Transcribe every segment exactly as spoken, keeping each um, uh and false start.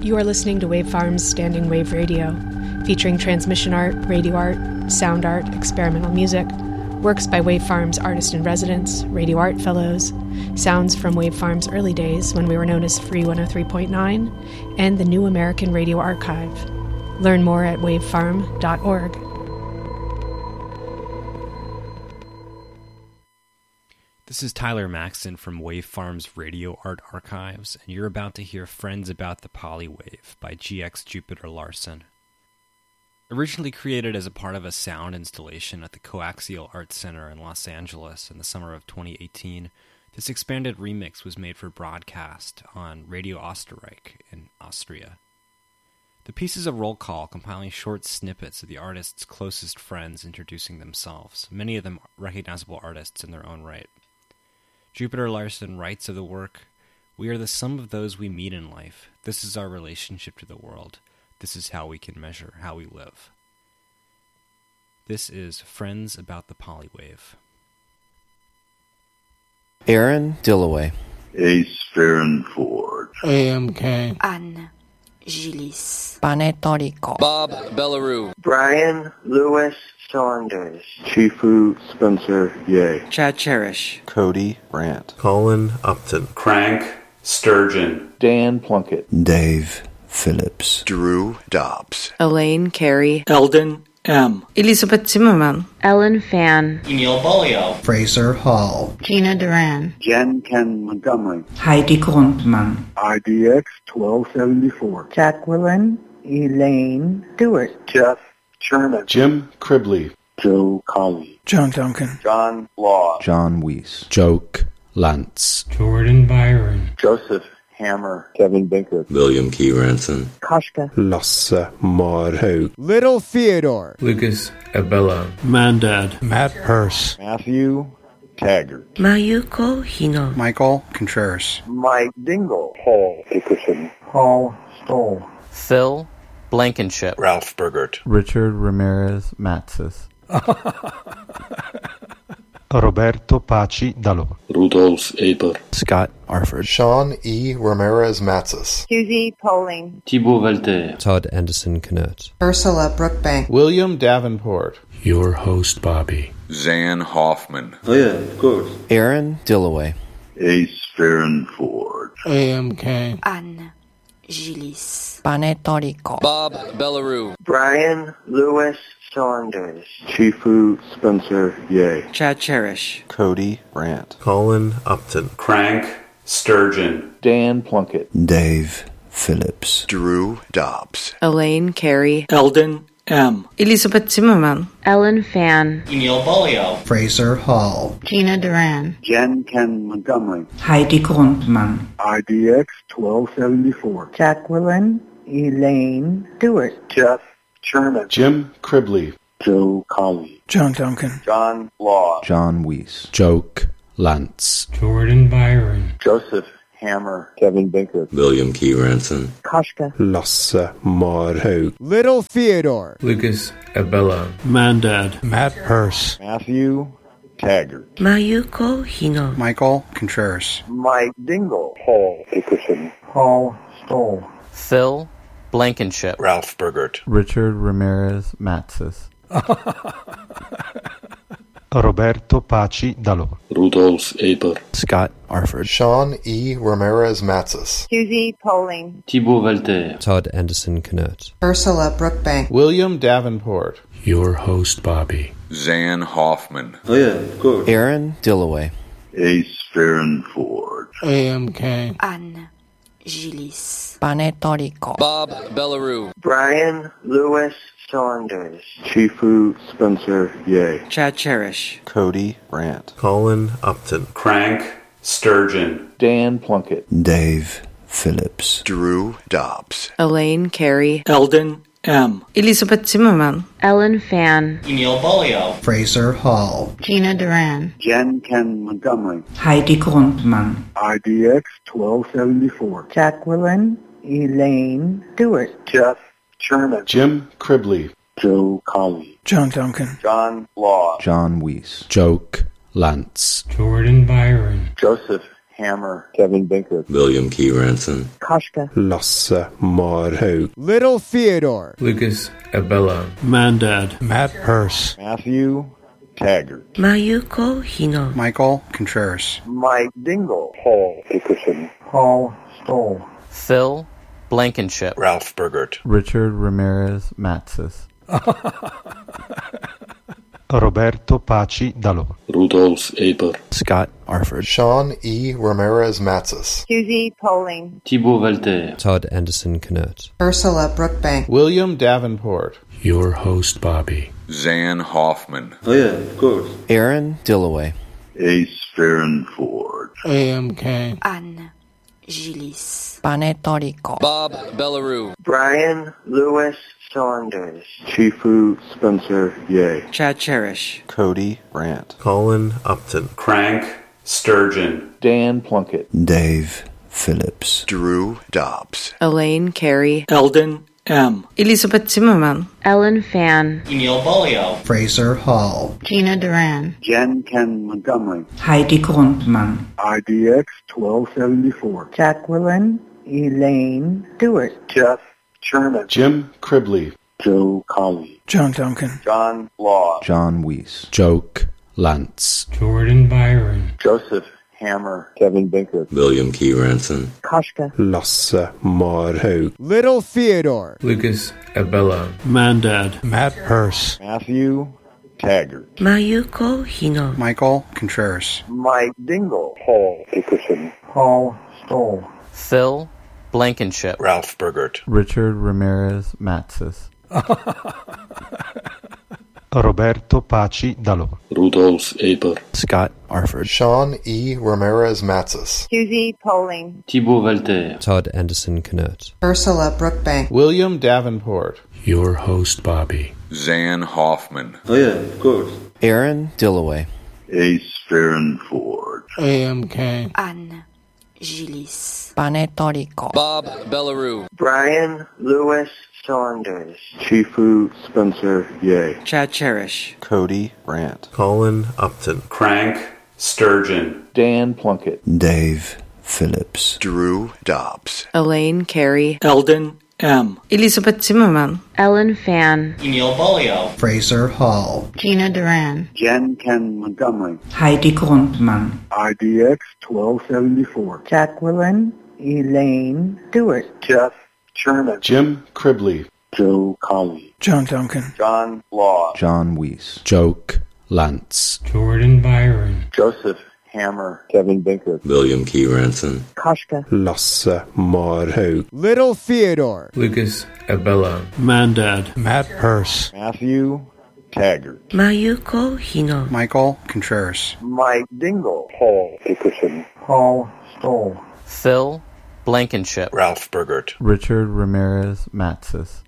You are listening to Wave Farm's Standing Wave Radio, featuring transmission art, radio art, sound art, experimental music, works by Wave Farm's artist-in-residence, radio art fellows, sounds from Wave Farm's early days when we were known as Free one oh three point nine, and the New American Radio Archive. Learn more at wavefarm dot org. This is Tyler Maxson from Wave Farm's Radio Art Archives, and you're about to hear Friends About the Polywave by G X Jupiter Larson. Originally created as a part of a sound installation at the Coaxial Arts Center in Los Angeles in the summer of twenty eighteen, this expanded remix was made for broadcast on Radio Österreich in Austria. The piece is a roll call compiling short snippets of the artist's closest friends introducing themselves, many of them recognizable artists in their own right. Jupiter Larson writes of the work, "We are the sum of those we meet in life. This is our relationship to the world. This is how we can measure how we live." This is Friends About the Polywave. Aaron Dillaway. Ace Farron Ford. A M K. Anne Gillis. Panetorico. Bob Bellarue. Brian Lewis Saunders. Chifu Spencer Ye. Chad Cherish. Cody Brandt. Colin Upton. Crank Sturgeon. Dan Plunkett. Dave Phillips. Drew Dobbs. Elaine Carey. Eldon M. Elizabeth Zimmerman. Ellen Fan. Neil Bolio. Fraser Hall. Gina Duran. Jen Ken Montgomery. Heidi Grundmann. I D X twelve seventy-four. Jacqueline Elaine Stewart. Jeff Sherman. Jim Cribley. Joe Colley. John Duncan. John Law. John Weiss. Joke Lantz. Jordan Byron. Joseph Hammer. Kevin Binker. William Key Ranson. Koshka. Lasse Marhaug. Little Theodore. Lucas Abello. Mandad. Matt Purse. Matthew Taggart. Mayuko Hino. Michael Contreras. Mike Dingle. Paul Dickerson. Paul Stoll. Phil Blankenship. Ralph Bergert. Richard Ramirez Matsis. Roberto Paci Dallo. Rudolf Aber. Scott Arford. Sean E. Ramirez Matsis. Susie Poling. Thibaut Valter. Todd Anderson Knert. Ursula Brookbank. William Davenport. Your host, Bobby. Zan Hoffman. Oh yeah, of course. Aaron Dillaway. Ace Farron Ford. A M K. Anne Gillis. Panetorico. Bob Bellarue. Brian Lewis Saunders. Chifu Spencer Ye. Chad Cherish. Cody Brandt. Colin Upton. Crank Sturgeon. Dan Plunkett. Dave Phillips. Drew Dobbs. Elaine Carey. Eldon M. Elizabeth Zimmerman. Ellen Fan. Neil Bolio. Fraser Hall. Gina Duran. Jen Ken Montgomery. Heidi Grundmann. I D X twelve seventy-four. Jacqueline Elaine Stewart. Jeff Sherman. Jim Cribley. Joe Colley. John Duncan. John Law. John Weiss. Joke Lantz. Jordan Byron. Joseph Hammer. Kevin Binker. William Key Ranson. Koshka. Lasse Marhaug. Little Theodore. Lucas Abello. Mandad. Matt Purse. Matthew Taggart. Mayuko Hino. Michael Contreras. Mike Dingle. Paul Dickerson. Paul Stoll. Phil Blankenship. Ralph Bergert. Richard Ramirez Matsis. Roberto Paci Dallo. Rudolf Aber. Scott Arford. Sean E. Ramirez Matsis. Susie Poling. Thibaut Valter. Todd Anderson Knert. Ursula Brookbank. William Davenport. Your host, Bobby. Zan Hoffman. Oh yeah, of course. Aaron Dillaway. Ace Farron Ford. A M K. Anne Gillis. Panetorico. Bob Bellarue. Brian Lewis Saunders. Chifu Spencer Ye. Chad Cherish. Cody Brandt. Colin Upton. Crank Sturgeon. Dan Plunkett. Dave Phillips. Drew Dobbs. Elaine Carey. Eldon M. Elizabeth Zimmerman. Ellen Fan. Neil Bolio. Fraser Hall. Gina Duran. Jen Ken Montgomery. Heidi Grundmann. I D X twelve seventy-four. Jacqueline Elaine Stewart. Jeff Sherman. Jim Cribley. Joe Colley. John Duncan. John Law. John Weiss. Joke Lantz. Jordan Byron. Joseph Hammer. Kevin Binkert. William Key Ranson. Koshka. Lasse Marhaug. Little Theodore. Lucas Abello. Mandad. Matt Hurst. Matthew Taggart. Mayuko Hino. Michael Contreras. Mike Dingle. Paul Dickerson. Paul Stoll. Phil Blankenship. Ralph Burgert. Richard Ramirez Matzes. Roberto Paci Dalò. Rudolf Aber. Scott Arford. Sean E. Ramirez Matzes. Susie Poling. Thibaut Valter. Todd Anderson Knert. Ursula Brookbank. William Davenport. Your host, Bobby. Zan Hoffman. Oh yeah, of course. Aaron Dillaway. Ace Farronford. A M K. Anne Gillis. Panetorico. Bob Bellarue. Brian Lewis Saunders. Chifu Spencer Ye. Chad Cherish. Cody Brandt. Colin Upton. Crank Sturgeon. Dan Plunkett. Dave Phillips. Drew Dobbs. Elaine Carey. Eldon M. Elizabeth Zimmerman. Ellen Fan. Emil Bolio. Fraser Hall. Gina Duran. Jen Ken Montgomery. Heidi Grundmann. I D X twelve seventy-four. Jacqueline Elaine Stewart. Jeff Sherman. Jim Cribley. Joe Colley. John Duncan. John Law. John Weiss. Joke Lantz. Jordan Byron. Joseph Hammer. Kevin Binkert. William Key Ranson. Koshka. Lasse Marhaug. Little Theodore. Lucas Abello. Mandad. Matt Hurst. Matthew Taggart. Mayuko Hino. Michael Contreras. Mike Dingle. Paul Dickerson. Paul Stoll. Phil Blankenship. Ralph Burgert. Richard Ramirez Matzes. Roberto Paci Dalò. Rudolf Aber. Scott Arford. Sean E. Ramirez Matzes. Susie Poling. Thibaut Valter. Todd Anderson Knert. Ursula Brookbank. William Davenport. Your host, Bobby. Zan Hoffman. Oh yeah, of course. Aaron Dillaway. Ace Farronford. A M K. Anne Gillis. Panetorico. Bob Bellarue. Brian Lewis Saunders. Chifu Spencer Ye. Chad Cherish. Cody Brandt. Colin Upton. Crank Sturgeon. Dan Plunkett. Dave Phillips. Drew Dobbs. Elaine Carey. Eldon M. Elizabeth Zimmerman. Ellen Fan. Emil Bolio. Fraser Hall. Gina Duran. Jen Ken Montgomery. Heidi Grundmann. I D X twelve seventy-four. Jacqueline Elaine Stewart. Jeff Sherman. Jim Cribley. Joe Colley. John Duncan. John Law. John Weiss. Joke Lantz. Jordan Byron. Joseph Hammer. Kevin Binkert. William Key Ranson. Koshka. Lasse Marhaug. Little Theodore. Lucas Abello. Mandad. Matt Hurst. Matthew Taggart. Mayuko Hino. Michael Contreras. Mike Dingle. Paul Dickerson. Paul Stoll. Phil Blankenship. Ralph Burgert. Richard Ramirez Matzes.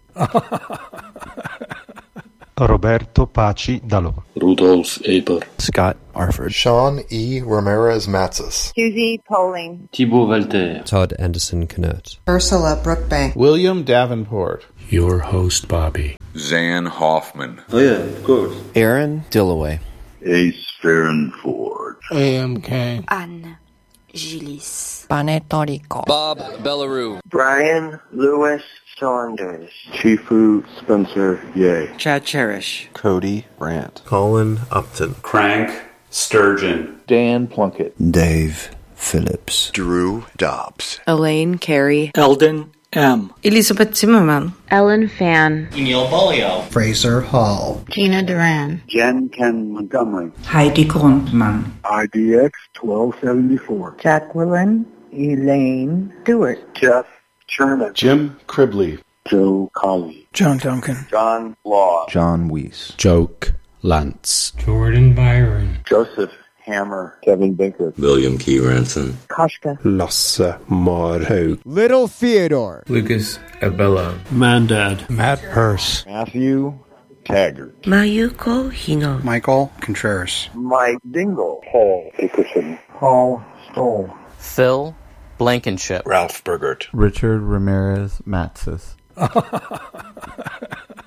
Roberto Paci Dalò. Rudolf Aber. Scott Arford. Sean E. Ramirez Matzes. Susie Poling. Thibaut Valter. Todd Anderson Knert. Ursula Brookbank. William Davenport. Your host, Bobby. Zan Hoffman. Oh yeah, of course. Aaron Dillaway. Ace Farronford. A M K. Anne Gillis. Panetorico. Bob Bellarue. Brian Lewis Saunders. Chifu Spencer Ye. Chad Cherish. Cody Brandt. Colin Upton. Crank Sturgeon. Dan Plunkett. Dave Phillips. Drew Dobbs. Elaine Carey. Eldon M. Elizabeth Zimmerman. Ellen Fan. Emil Bolio. Fraser Hall. Gina Duran. Jen Ken Montgomery. Heidi Grundmann. I D X twelve seventy-four. Jacqueline Elaine Stewart. Jeff Sherman. Jim Cribley. Joe Colley. John Duncan. John Law. John Weiss. Joke Lantz. Jordan Byron. Joseph Hammer. Kevin Binkert. William Key Ranson. Koshka. Lasse Marhaug. Little Theodore. Lucas Abello. Mandad. Matt Hurst. Matthew Taggart. Mayuko Hino. Michael Contreras. Mike Dingle. Paul Dickerson. Paul Stoll. Phil Blankenship. Ralph Burgert. Richard Ramirez Matzes.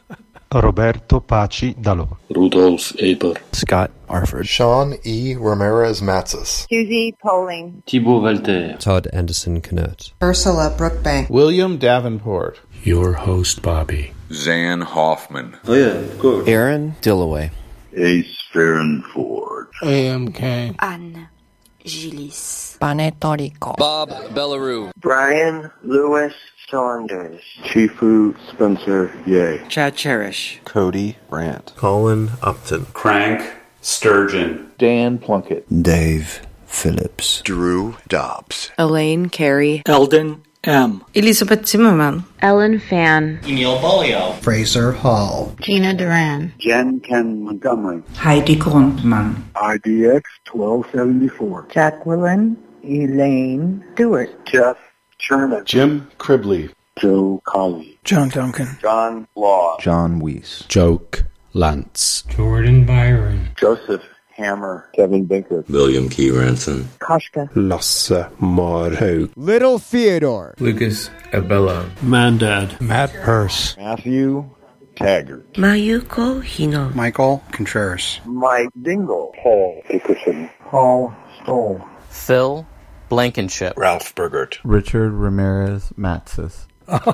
Roberto Paci Dalò, Rudolf Aber, Scott Arford, Sean E. Ramirez Matzis, Susie Poling, Thibaut Valter, Todd Anderson Knert, Ursula Brookbank, William Davenport, your host Bobby, Zan Hoffman, Oh yeah, of course. Aaron Dillaway, Ace Farronford, A M K, Anne Gillis, Panetorico, Bob Bellarue, Brian Lewis Saunders, Chifu Spencer Ye, Chad Cherish, Cody Brandt, Colin Upton, Crank Sturgeon, Dan Plunkett, Dave Phillips, Drew Dobbs, Elaine Carey, Eldon M, Elizabeth Zimmerman, Ellen Fan, Emil Bolio, Fraser Hall, Gina Duran, Jen Ken Montgomery, Heidi Grundmann, I D X twelve seventy-four, Jacqueline Elaine Stewart, Jeff Sherman, Jim Cribley, Joe Colley, John Duncan, John Law, John Weiss, Joke Lance, Jordan Byron, Joseph Hammer, Kevin Binkert, William Key Ranson, Koshka, Lasse Marhaug, Little Theodore, Lucas Abella, Mandad, Matt Hurst, Matthew Taggart, Mayuko Hino, Michael Contreras, Mike Dingle, Paul Dickerson, Paul Stoll, Phil Blankenship, Ralph Burgert, Richard Ramirez Matzis,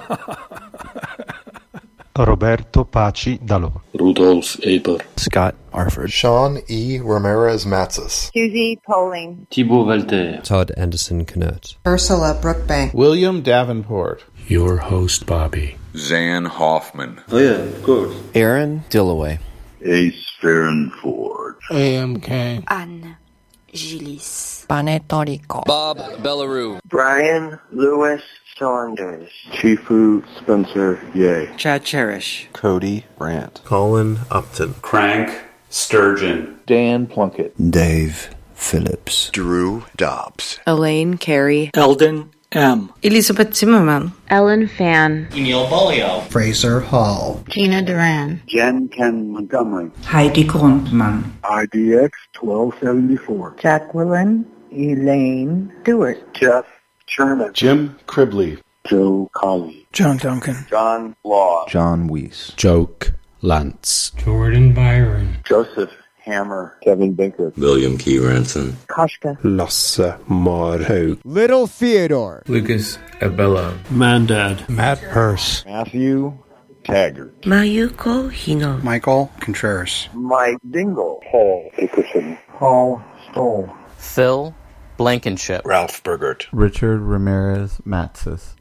Roberto Paci Dalò, Rudolf Aber, Scott Arford, Sean E. Ramirez Matzis, Susie Poling, Thibaut Valter, Todd Anderson Knert, Ursula Brookbank, William Davenport, your host Bobby, Zan Hoffman, Oh yeah, of course. Aaron Dillaway, Ace Farronford, A M K, Anne Gillis, Panetorico, Bob Bellarue, Brian Lewis Saunders, Chifu Spencer Ye, Chad Cherish, Cody Brandt, Colin Upton, Crank Sturgeon, Dan Plunkett, Dave Phillips, Drew Dobbs, Elaine Carey, Eldon M, Elizabeth Zimmerman, Ellen Fan, Emil Bolio, Fraser Hall, Gina Duran, Jen Ken Montgomery, Heidi Grundmann, I D X twelve seventy-four, Jacqueline Elaine Stewart, Jeff Sherman, Jim Cribley, Joe Colley, John Duncan, John Law, John Weiss, Joke Lance, Jordan Byron, Joseph Hammer, Kevin Binkert, William Key Ranson, Koshka, Lasse Marhaug, Little Theodore, Lucas Abella, Mandad, Matt Hurst, Matthew Taggart, Mayuko Hino, Michael Contreras, Mike Dingle, Paul Dickerson, Paul Stoll, Phil Blankenship, Ralph Burgert, Richard Ramirez Matzis,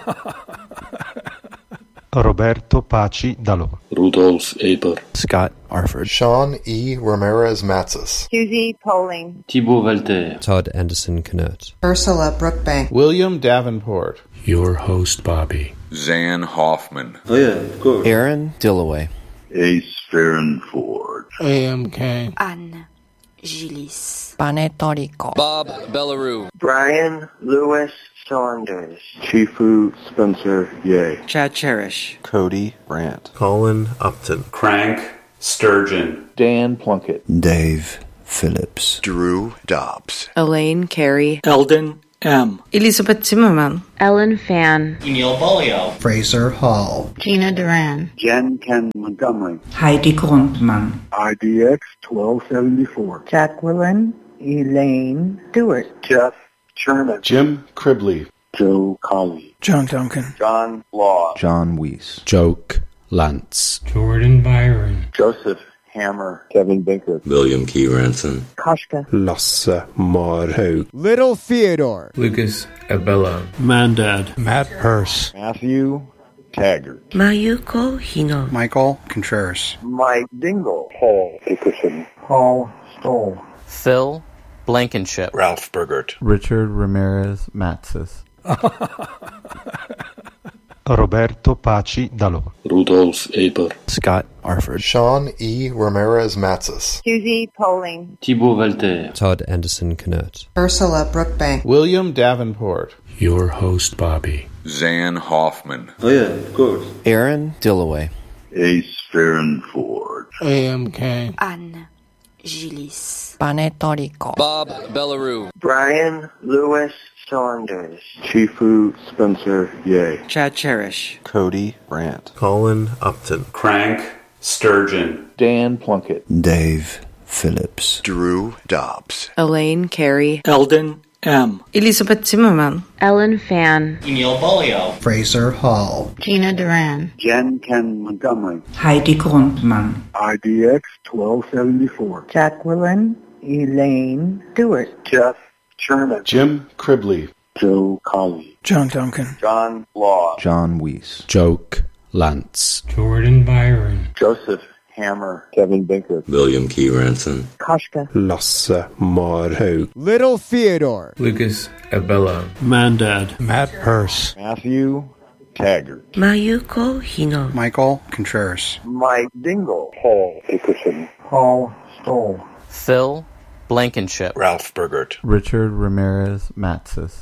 Roberto Paci Dalò, Rudolf Aber, Scott Arford, Sean E. Ramirez Matzis, Susie Poling, Thibaut Valter, Todd Anderson Knert, Ursula Brookbank, William Davenport, your host Bobby, Zan Hoffman, Oh yeah, of course. Aaron Dillaway, Ace Farronford, A M K, Anne Gillis, Panetorico, Bob Bellarue, Brian Lewis Saunders, Chifu Spencer Ye, Chad Cherish, Cody Brandt, Colin Upton, Crank Sturgeon, Dan Plunkett, Dave Phillips, Drew Dobbs, Elaine Carey, Eldon M, Elizabeth Zimmerman, Ellen Fan, Emil Bolio, Fraser Hall, Gina Duran, Jen Ken Montgomery, Heidi Grundmann, I D X twelve seventy-four, Jacqueline Elaine Stewart, Jeff Sherman, Jim Cribley, Joe Colley, John Duncan, John Law, John Weiss, Joke Lance, Jordan Byron, Joseph Hammer, Kevin Binkert, William Key Ranson, Koshka, Lasse Marhaug, Little Theodore, Lucas Abella, Mandad, Matt Hurst, Matthew Taggart, Mayuko Hino, Michael Contreras, Mike Dingle, Paul Dickerson, Paul Stoll, Phil Blankenship, Ralph Burgert, Richard Ramirez Matzis, Roberto Paci Dalò, Rudolf Aber, Scott Arford, Sean E. Ramirez Matzis, Susie Poling, Thibaut Valter, Todd Anderson Knert, Ursula Brookbank, William Davenport, your host Bobby, Zan Hoffman, Oh yeah, of course. Aaron Dillaway, Ace Farronford, A M K, Anne Gillis, Panetorico, Bob Bellarue, Brian Lewis Saunders, Chifu Spencer Ye, Chad Cherish, Cody Brandt, Colin Upton, Crank Sturgeon, Dan Plunkett, Dave Phillips, Drew Dobbs, Elaine Carey, Eldon M. Elizabeth Zimmerman, Ellen Fan, Emil Bolio, Fraser Hall, Gina Duran, Jen Ken Montgomery, Heidi Grundmann, I D X twelve seventy-four, Jacqueline Elaine Stewart, Jeff Sherman, Jim Cribley, Joe Colley, John Duncan, John Law, John Weiss, Joke Lance, Jordan Byron, Joseph Hammer, Kevin Binker, William Key Ranson, Koshka, Lasse Marhaug, Little Theodore, Lucas Abello, Mandad, Matt Hurst, Matthew Taggart, Mayuko Hino, Michael Contreras, Mike Dingle, Paul Dickerson, Paul Stoll, Phil Blankenship, Ralph Burgert, Richard Ramirez Matzes,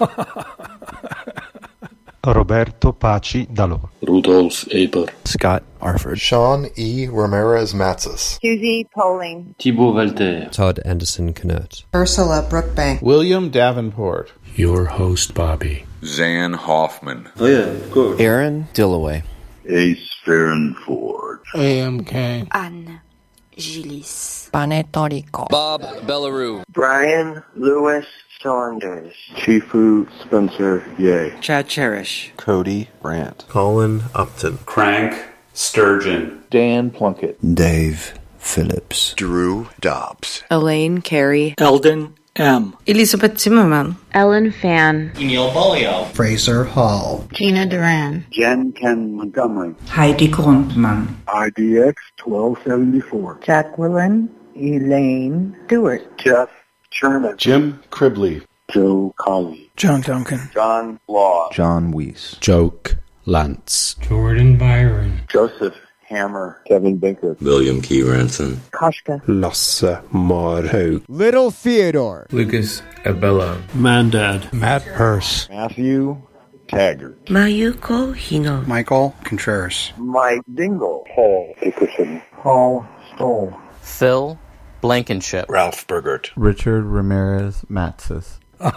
Roberto Paci Dalò, Rudolf Aber, Scott Arford, Sean E. Ramirez Matzes, Susie Poling, Thibaut Valter, Todd Anderson Knert, Ursula Brookbank, William Davenport, your host Bobby, Zan Hoffman, Oh yeah, good. Aaron Dillaway, Ace Farron Ford, A M K, Anne Gillis, Panetorico, Bob Bellarue, Brian Lewis Saunders, Chifu Spencer Ye, Chad Cherish, Cody Brandt, Colin Upton, Crank Sturgeon, Dan Plunkett, Dave Phillips, Drew Dobbs, Elaine Carey, Eldon M. Elizabeth Zimmerman, Ellen Fan, Emil Bolio, Fraser Hall, Gina Duran, Jen Ken Montgomery, Heidi Grundmann, I D X twelve seventy-four, Jacqueline Elaine Stewart, Jeff Sherman, Jim Cribley, Joe Colley, John Duncan, John Law, John Weiss, Joke Lance, Jordan Byron, Joseph Hammer, Kevin Binker, William Key Ranson, Koshka, Lasse Marhaug, Little Theodore, Lucas Abello, Mandad, Matt Hurst, Matthew Taggart, Mayuko Hino, Michael Contreras, Mike Dingle, Paul Dickerson, Paul Stoll, Phil Blankenship, Ralph Burgert, Richard Ramirez Matzes,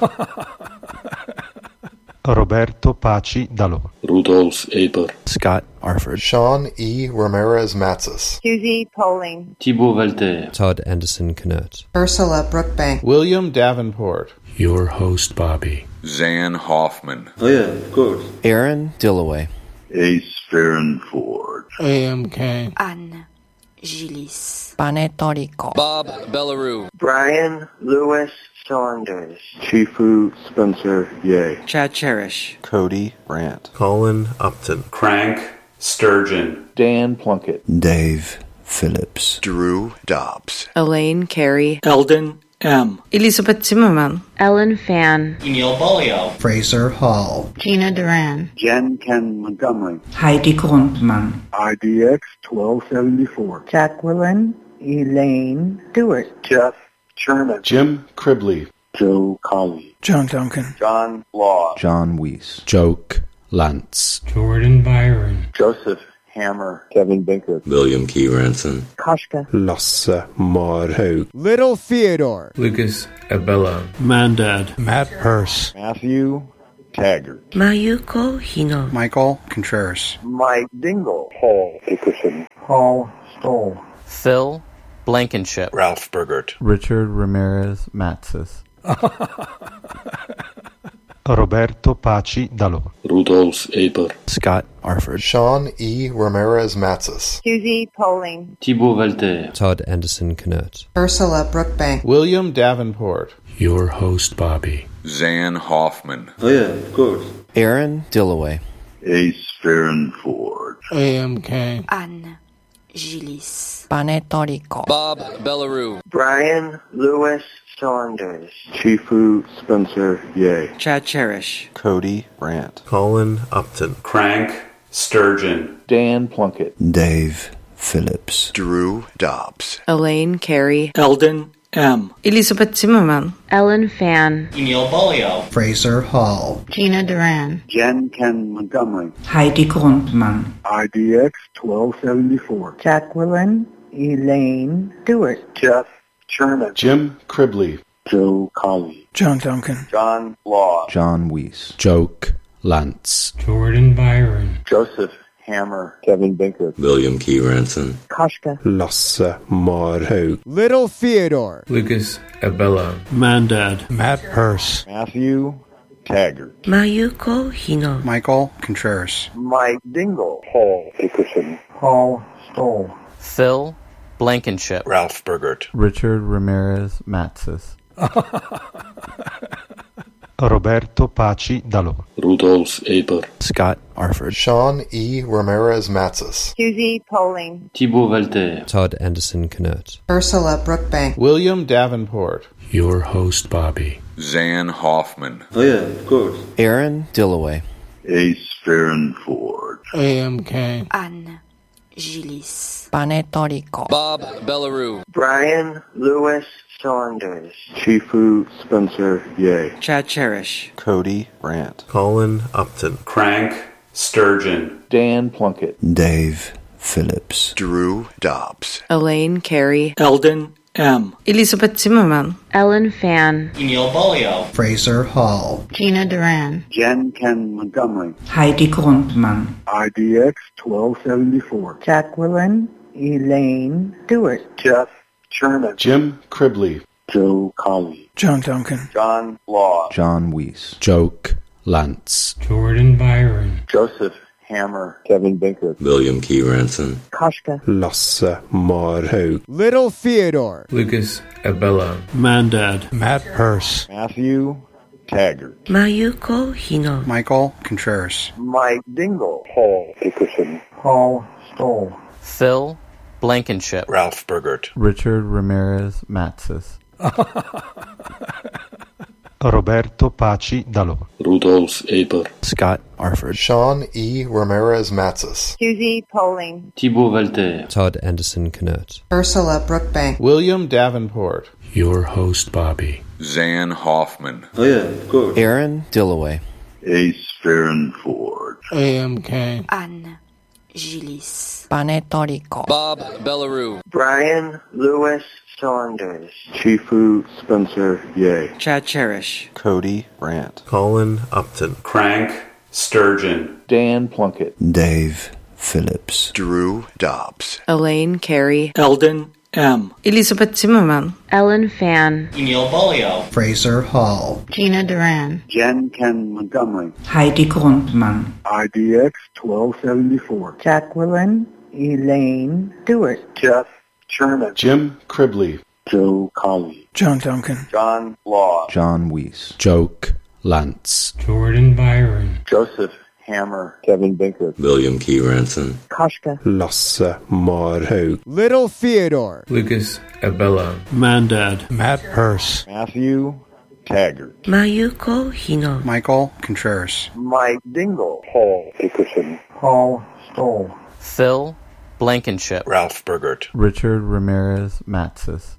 Roberto Paci Dalò, Rudolf Aber, Scott Arford, Sean E. Ramirez Matzes, Susie Poling, Thibaut Valter, Todd Anderson Knert, Ursula Brookbank, William Davenport, your host Bobby, Zan Hoffman, Oh yeah, good. Aaron Dillaway, Ace Farron Ford, A M K, Anne Gillis, Panetorico, Bob Bellarue, Brian Lewis Saunders, Chifu Spencer Ye, Chad Cherish, Cody Brandt, Colin Upton, Crank Sturgeon, Dan Plunkett, Dave Phillips, Drew Dobbs, Elaine Carey, Eldon M. Elizabeth Zimmerman, Ellen Fan, Emil Bolio, Fraser Hall, Gina Duran, Jen Ken Montgomery, Heidi Grundmann, I D X twelve seventy-four, Jacqueline Elaine Stewart, Jeff Sherman, Jim Cribley, Joe Colley, John Duncan, John Law, John Weiss, Joke Lance, Jordan Byron, Joseph Hammer, Kevin Binker, William Key Ranson, Koshka, Lasse Marhaug, Little Theodore, Lucas Abello, Mandad, Matt Hurst, Matthew Taggart, Mayuko Hino, Michael Contreras, Mike Dingle, Paul Dickerson, Paul Stoll, Phil Blankenship, Ralph Burgert, Richard Ramirez Matzes, Roberto Paci Dalò, Rudolf Aber, Scott Arford, Sean E. Ramirez Matzes, Susie Poling, Thibaut Valter, Todd Anderson Knert, Ursula Brookbank, William Davenport, your host Bobby, Zan Hoffman, Oh yeah, good. Aaron Dillaway, Ace Farron Ford, A M K, Anne Gillis, Panetorico, Bob Bellarue, Brian Lewis Saunders, Chifu Spencer Ye, Chad Cherish, Cody Brandt, Colin Upton, Crank Sturgeon, Dan Plunkett, Dave Phillips, Drew Dobbs, Elaine Carey, Eldon M. Elizabeth Zimmerman, Ellen Fan, Emil Bolio, Fraser Hall, Gina Duran, Jen Ken Montgomery, Heidi Grundmann, I D X twelve seventy-four, Jacqueline Elaine Stewart, Jeff Sherman, Jim Cribley, Joe Colley, John Duncan, John Law, John Weiss, Joke Lance, Jordan Byron, Joseph Hammer. Kevin Binkert. William Key Ranson. Koshka. Lasse Marhaug. Little Theodore. Lucas Abello. Mandad. Matt Hurst. Matthew Taggart. Mayuko Hino. Michael Contreras. Mike Dingle. Paul Dickerson. Paul Stoll. Phil Blankenship. Ralph Burgert. Richard Ramirez Matzis. Roberto Paci Dalò. Rudolf Aber. Scott Arford. Sean E. Ramirez Matzis. Susie Poling. Thibaut Valter. Todd Anderson Knert. Ursula Brookbank. William Davenport. Your host, Bobby. Zan Hoffman. Oh yeah, of course. Aaron Dillaway. Ace Farron Ford. A M K. Anne Gillis. Panettone. Bob Bellarue. Brian Lewis Saunders. Chifu Spencer Yeh. Chad Cherish. Cody Brandt. Colin Upton. Crank Sturgeon. Dan Plunkett. Dave Phillips. Drew Dobbs. Elaine Carey. Eldon M. Elizabeth Zimmerman. Ellen Fan. Emil Bolio. Fraser Hall. Gina Duran. Jen Ken Montgomery. Heidi Grundmann. I D X twelve seventy-four. Jacqueline Elaine Stewart. Jeff Sherman. Jim Cribley. Joe Colley. John Duncan. John Law. John Weiss. Joke Lance. Jordan Byron. Joseph Hammer. Kevin Binkert. William Key Ranson. Koshka. Lasse Marhaug. Little Theodore. Lucas Abello. Mandad. Matt Hurst. Matthew Taggart. Mayuko Hino. Michael Contreras. Mike Dingle. Paul Dickerson. Paul Stoll. Phil Blankenship. Ralph Burgert. Richard Ramirez Matzis. Roberto Paci Dalò. Rudolf Aber. Scott Arford. Sean E. Ramirez Matzis. Susie Poling. Thibaut Valter. Todd Anderson Knert. Ursula Brookbank. William Davenport. Your host, Bobby. Zan Hoffman. Oh yeah, of course. Aaron Dillaway. Ace Farron Ford. A M K. Anne Gillis. Panettone. Bob Bellarue. Brian Lewis Saunders. Chifu Spencer Yeh. Chad Cherish. Cody Brandt. Colin Upton. Crank Sturgeon. Dan Plunkett. Dave Phillips. Drew Dobbs. Elaine Carey. Eldon M. Elizabeth Zimmerman. Ellen Fan. Emil Bolio. Fraser Hall. Gina Duran. Jen Ken Montgomery. Heidi Grundmann. I D X twelve seventy-four. Jacqueline Elaine Stewart. Jeff Sherman. Jim Cribley. Joe Colley. John Duncan. John Law. John Weiss. Joke Lance. Jordan Byron. Joseph Hammer. Kevin Binkert. William Key Ranson. Koshka. Lasse Marhaug. Little Theodore. Lucas Abello. Mandad. Matt Hurst. Matthew Taggart. Mayuko Hino. Michael Contreras. Mike Dingle. Paul Dickerson. Paul Stoll. Phil Blankenship. Ralph Burgert. Richard Ramirez Matzis.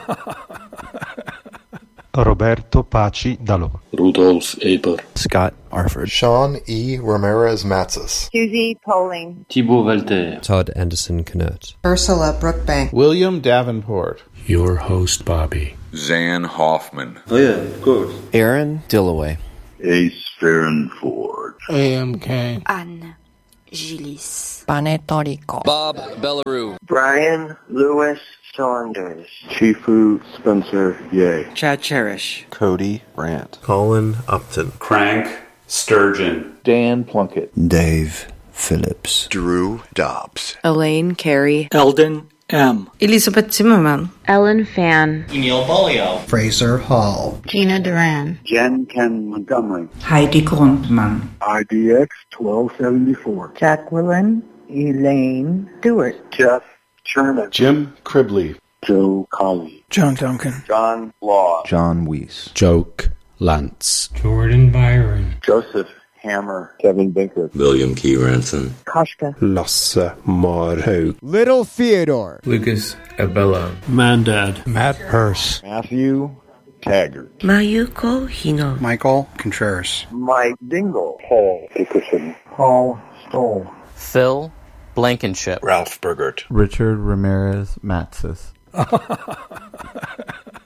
Roberto Paci Dalò. Rudolf Aber. Scott Arford. Sean E. Ramirez Matzis. Susie Poling. Thibaut Valter. Todd Anderson Knert. Ursula Brookbank. William Davenport. Your host, Bobby. Zan Hoffman. Oh yeah, of course. Aaron Dillaway. Ace Farron Ford. A M K. Anne Gillis. Panettone. Bob Bellarue. Brian Lewis Saunders. Chifu Spencer Yeh. Chad Cherish. Cody Brandt. Colin Upton. Crank Sturgeon. Dan Plunkett. Dave Phillips. Drew Dobbs. Elaine Carey. Eldon M. Elizabeth Zimmerman. Ellen Fan. Emil Bolio. Fraser Hall. Gina Duran. Jen Ken Montgomery. Heidi Grundmann. I D X twelve seventy-four. Jacqueline Elaine Stewart. Jeff Sherman. Jim Cribley. Joe Colley. John Duncan. John Law. John Weiss. Joke Lance. Jordan Byron. Joseph Hammer. Kevin Binkert. William Key Ranson. Koshka. Lasse Marhaug. Little Theodore. Lucas Abello. Mandad. Matt Hurst. Matthew Taggart. Mayuko Hino. Michael Contreras. Mike Dingle. Paul Dickerson. Paul Stoll. Phil Blankenship. Ralph Burgert. Richard Ramirez Matzis.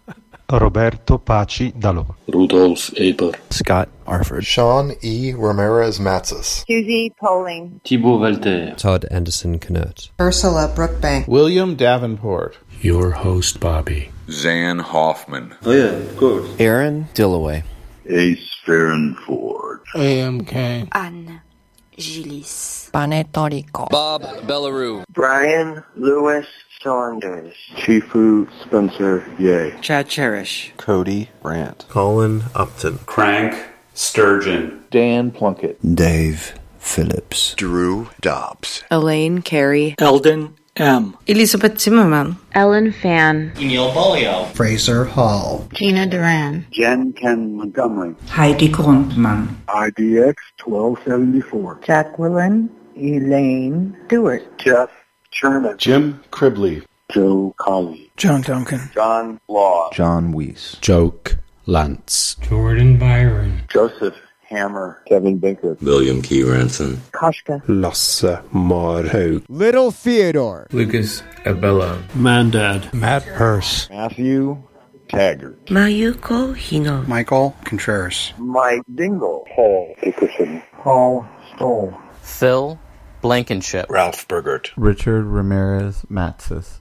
Roberto Paci Dalò, Rudolf Aber, Scott Arford, Sean E. Ramirez Matzes, Susie Poling, Thibaut Valter, Todd Anderson Knert, Ursula Brookbank, William Davenport, your host Bobby, Zan Hoffman, Oh yeah, of course. Aaron Dillaway, Ace Farron Ford, A M K, Anne Gillis, Panettone. Bob Bellarue, Brian Lewis Saunders, Chifu Spencer Yeh, Chad Cherish, Cody Brandt, Colin Upton, Crank Sturgeon, Dan Plunkett, Dave Phillips, Drew Dobbs, Elaine Carey, Eldon M, Elizabeth Zimmerman, Ellen Fan, Emil Bolio, Fraser Hall, Gina Duran, Jen Ken Montgomery, Heidi Grundmann, I D X twelve seventy-four, Jacqueline Elaine Stewart, Jeff Sherman, Jim Cribley, Joe Colley, John Duncan, John Law, John Weiss, Joke Lance, Jordan Byron, Joseph Hammer, Kevin Binker, William Key Ranson, Koshka, Lasse Marhaug, Little Theodore, Lucas Abella, Mandad, Matt Hurst, Matthew Taggart, Mayuko Hino, Michael Contreras, Mike Dingle, Paul Dickerson, Paul Stoll, Phil Blankenship, Ralph Burgert, Richard Ramirez Matzes,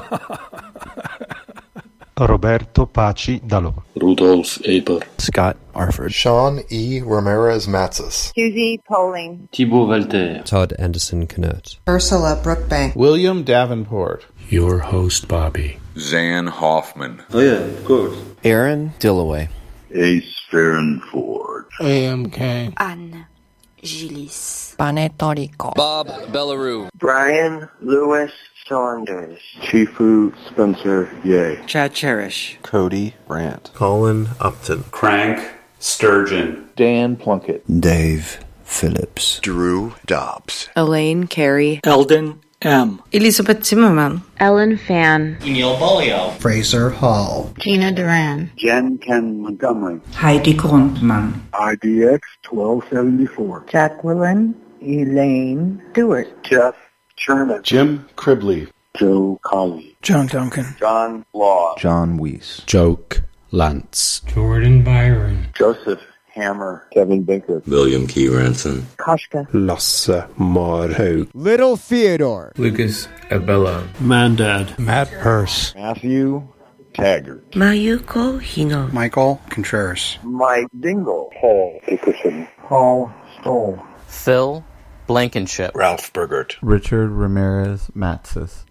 Roberto Paci Dalò, Rudolf Aber, Scott Arford, Sean E. Ramirez Matzes, Susie Poling, Thibaut Valter, Todd Anderson Knert, Ursula Brookbank, William Davenport, your host Bobby, Zan Hoffman, Oh yeah, of course. Aaron Dillaway, Ace Farron Ford, A M K, Anne Gillis, Panettone. Bob Bellarue, Brian Lewis Saunders, Chifu Spencer Yeh, Chad Cherish, Cody Brandt, Colin Upton, Crank Sturgeon, Dan Plunkett, Dave Phillips, Drew Dobbs, Elaine Carey, Eldon M, Elizabeth Zimmerman, Ellen Fan, Emil Bolio, Fraser Hall, Gina Duran, Jen Ken Montgomery, Heidi Grundmann, I D X twelve seventy-four, Jacqueline Elaine Stewart, Jeff Sherman, Jim Cribley, Joe Colley, John Duncan, John Law, John Weiss, Joke Lance, Jordan Byron, Joseph Hammer, Kevin Binker, William Key Ranson, Koshka, Lasse Marhaug, Little Theodore, Lucas Abella, Mandad, Matt Hurst, Matthew Taggart, Mayuko Hino, Michael Contreras, Mike Dingle, Paul Dickerson, Paul Stoll, Phil Blankenship, Ralph Burgert, Richard Ramirez Matzes,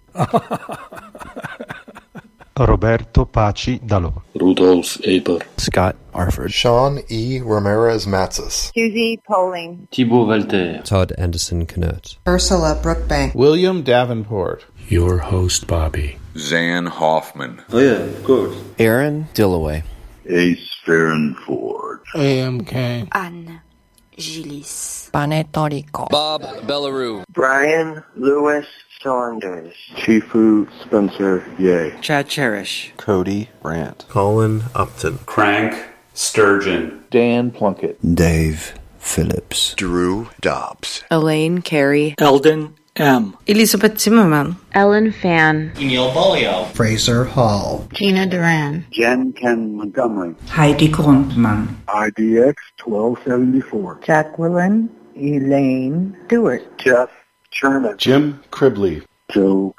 Roberto Paci Dalò, Rudolf Aber, Scott Arford, Sean E. Ramirez Matzes, Susie Poling, Thibaut Valter, Todd Anderson Knert, Ursula Brookbank, William Davenport, your host Bobby, Zan Hoffman, Oh yeah, of course. Aaron Dillaway, Ace Farron Ford, A M K, Anne Gillis, Panettone. Bob Bellarue, Brian Lewis Saunders, Chifu Spencer Yeh, Chad Cherish, Cody Brandt, Colin Upton, Crank Sturgeon, Dan Plunkett, Dave Phillips, Drew Dobbs, Elaine Carey, Eldon M, Elizabeth Zimmerman, Ellen Fan, Emil Bolio, Fraser Hall, Gina Duran, Jen Ken Montgomery, Heidi Grundmann, I D X twelve seventy-four, Jacqueline Elaine Stewart, Jeff Sherman, Jim Cribley, Joe